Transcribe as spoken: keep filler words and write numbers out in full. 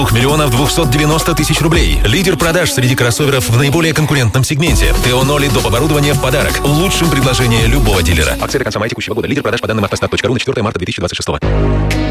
миллионов двухсот девяноста тысяч рублей. Лидер продаж среди кроссоверов в наиболее конкурентном сегменте. Теоноли доп. Оборудование в подарок. Лучшим предложение любого дилера. Акция до конца мая текущего года. Лидер продаж по данным автостат точка ру на четвёртое марта две тысячи двадцать шестого.